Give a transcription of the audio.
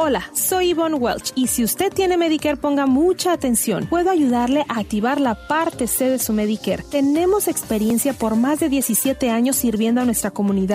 Hola, soy Yvonne Welch y si usted tiene Medicare, ponga mucha atención. Puedo ayudarle a activar la parte C de su Medicare. Tenemos experiencia por más de 17 años sirviendo a nuestra comunidad